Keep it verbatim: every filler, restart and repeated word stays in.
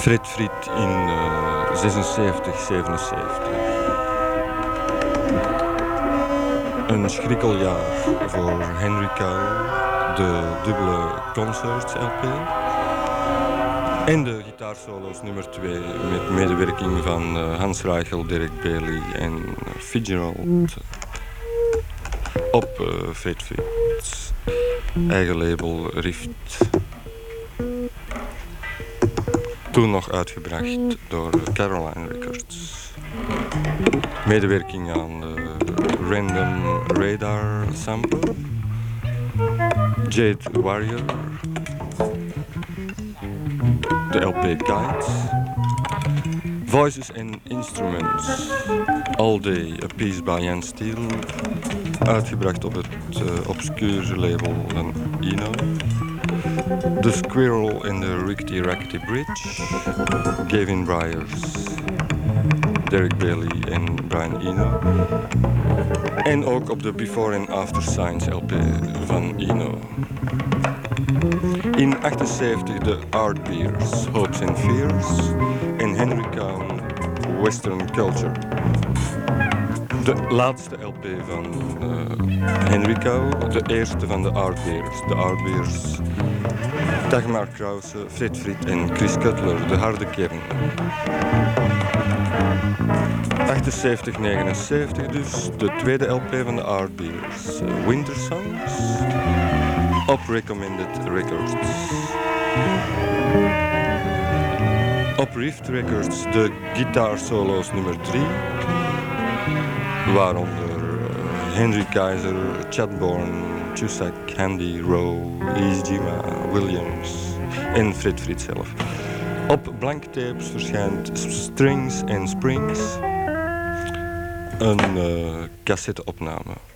Fred Fried in uh, zesenzeventig, zevenenzeventig. Een schrikkeljaar voor Henry Cow, de dubbele concerts L P. En de gitaarsolo's nummer twee met medewerking van uh, Hans Reichel, Derek Bailey en Fitzgerald op uh, Fred Fried's eigen label Rift. Toen nog uitgebracht door Caroline Records. Medewerking aan de Random Radar Sampler, Jade Warrior, de L P Guides, Voices and Instruments, All Day, A Piece by Jan Steele, uitgebracht op het uh, obscure label van Eno. The Squirrel in the Rickety Rackety Bridge, Gavin Bryars, Derek Bailey en Brian Eno. En ook op de Before and After Signs L P van Eno. In achtenzeventig de Art Beers, Hopes and Fears en Henry Cow, Western Culture. De laatste L P van uh, Henry Cow, de eerste van de Art Beers. De Art Beers, Dagmar Krause, Fred Fried en Chris Cutler, de harde kern. achtenzeventig, negenenzeventig dus, de tweede L P van de Art Beers, uh, Winter Songs, op Recommended Records. Op Rift Records de gitaarsolo's nummer drie, waaronder uh, Henry Kaiser, Chad Bourne, Chusak, Handy, Rowe, Isjima, Williams en Fred Fried zelf. Op Blank Tapes verschijnt Strings and Springs, een uh, cassetteopname.